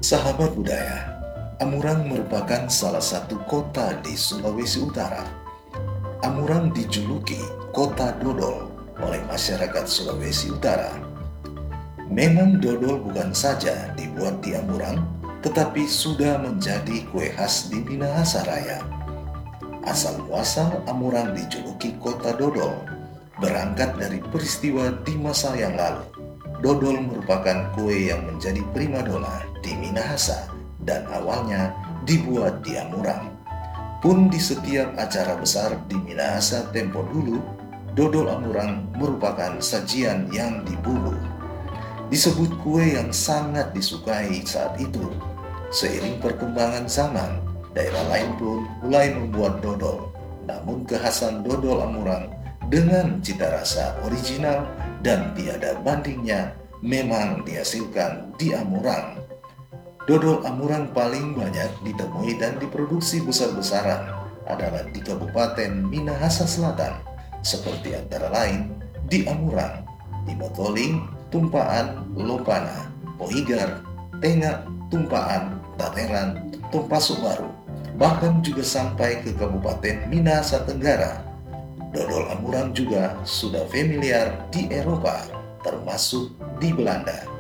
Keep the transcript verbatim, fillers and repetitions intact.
Sahabat budaya, Amurang merupakan salah satu kota di Sulawesi Utara. Amurang dijuluki kota dodol oleh masyarakat Sulawesi Utara. Memang dodol bukan saja dibuat di Amurang, tetapi sudah menjadi kue khas di Minahasa Raya. Asal muasal Amurang dijuluki kota dodol berangkat dari peristiwa di masa yang lalu. Dodol merupakan kue yang menjadi primadona di Minahasa dan awalnya dibuat di Amurang. Pun di setiap acara besar di Minahasa tempo dulu, dodol Amurang merupakan sajian yang diburu. Disebut kue yang sangat disukai saat itu. Seiring perkembangan zaman, daerah lain pun mulai membuat dodol. Namun kekhasan dodol Amurang dengan cita rasa original dan tiada bandingnya memang dihasilkan di Amurang. Dodol Amurang paling banyak ditemui dan diproduksi besar-besaran adalah di Kabupaten Minahasa Selatan, seperti antara lain di Amurang, di Motoling, Tumpaan, Lopana, Pohigar, Tengah, Tumpaan, Tateran, Tompasuk Baru, bahkan juga sampai ke Kabupaten Minahasa Tenggara. Dodol Amurang juga sudah familiar di Eropa, termasuk di Belanda.